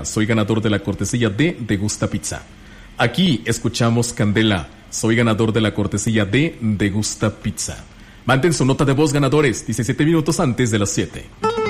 soy ganador de la cortesía de Gusta Pizza. Aquí escuchamos Candela, soy ganador de la cortesía de Gusta Pizza. Manden su nota de voz, ganadores, 17 minutos antes de las 7.